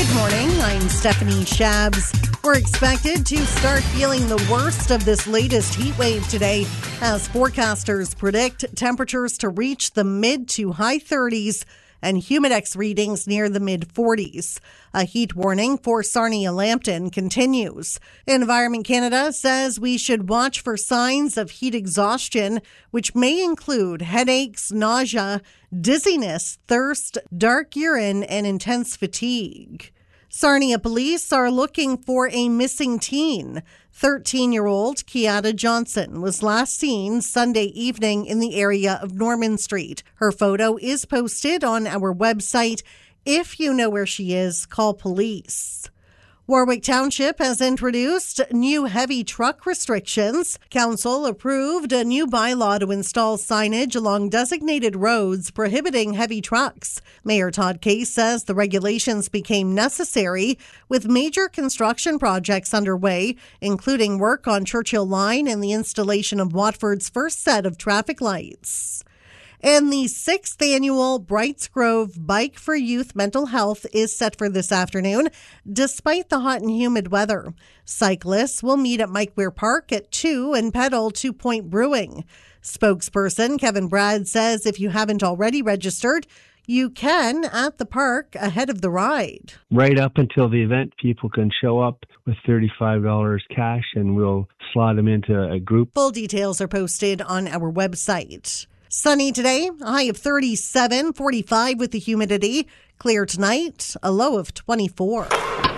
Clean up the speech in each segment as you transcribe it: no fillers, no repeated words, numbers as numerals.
Good morning. I'm Stephanie Shabs. We're expected to start feeling the worst of this latest heat wave today as forecasters predict temperatures to reach the mid to high 30s and humidex readings near the mid 40s. A heat warning for Sarnia-Lambton continues. Environment Canada says we should watch for signs of heat exhaustion, which may include headaches, nausea, dizziness, thirst, dark urine, and intense fatigue. Sarnia police are looking for a missing teen. 13-year-old Kiata Johnson was last seen Sunday evening in the area of Norman Street. Her photo is posted on our website. If you know where she is, call police. Warwick Township has introduced new heavy truck restrictions. Council approved a new bylaw to install signage along designated roads prohibiting heavy trucks. Mayor Todd Case says the regulations became necessary with major construction projects underway, including work on Churchill Line and the installation of Watford's first set of traffic lights. And the 6th annual Brights Grove Bike for Youth Mental Health is set for this afternoon, despite the hot and humid weather. Cyclists will meet at Mike Weir Park at 2 and pedal to Point Brewing. Spokesperson Kevin Brad says if you haven't already registered, you can at the park ahead of the ride. Right up until the event, people can show up with $35 cash and we'll slot them into a group. Full details are posted on our website. Sunny today, a high of 37, 45 with the humidity. Clear tonight, a low of 24.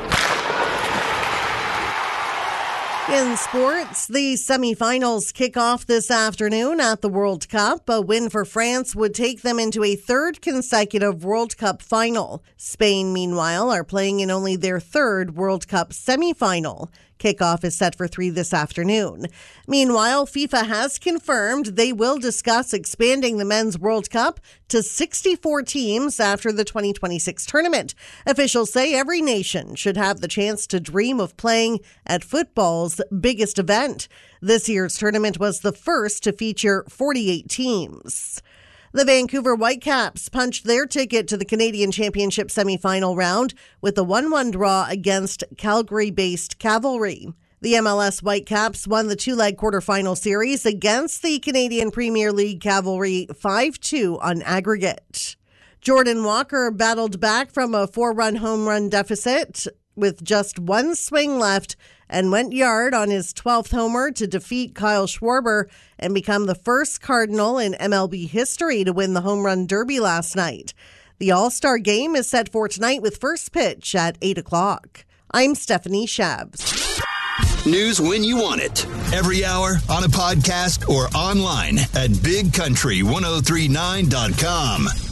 In sports, the semifinals kick off this afternoon at the World Cup. A win for France would take them into a third consecutive World Cup final. Spain, meanwhile, are playing in only their third World Cup semifinal. Kickoff is set for 3 this afternoon. Meanwhile, FIFA has confirmed they will discuss expanding the Men's World Cup to 64 teams after the 2026 tournament. Officials say every nation should have the chance to dream of playing at football's biggest event. This year's tournament was the first to feature 48 teams. The Vancouver Whitecaps punched their ticket to the Canadian Championship semifinal round with a 1-1 draw against Calgary-based Cavalry. The MLS Whitecaps won the two-leg quarterfinal series against the Canadian Premier League Cavalry 5-2 on aggregate. Jordan Walker battled back from a 4-run home run deficit with just one swing left and went yard on his 12th homer to defeat Kyle Schwarber and become the first Cardinal in MLB history to win the Home Run Derby last night. The All-Star Game is set for tonight with first pitch at 8 o'clock. I'm Stephanie Shabs. News when you want it. Every hour on a podcast or online at bigcountry1039.com.